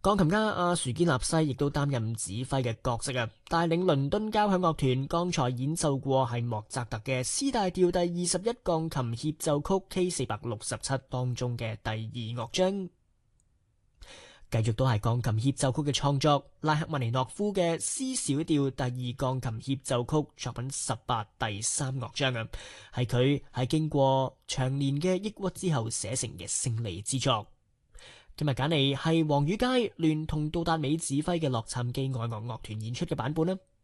鋼琴家阿殊堅納西亦都擔任指揮嘅角色啊，帶領倫敦交響樂團剛才演奏過係莫扎特嘅 C 大調第21鋼琴協奏曲 K467 當中嘅第2樂章。繼續都係鋼琴協奏曲嘅創作，拉赫曼尼諾夫嘅 C 小調第2鋼琴協奏曲作品18第3樂章啊，係佢喺經過長年嘅抑鬱之後寫成嘅勝利之作。今日揀嚟係黃宇佳聯同杜達美指揮嘅洛杉磯愛樂樂團演出嘅版本啦。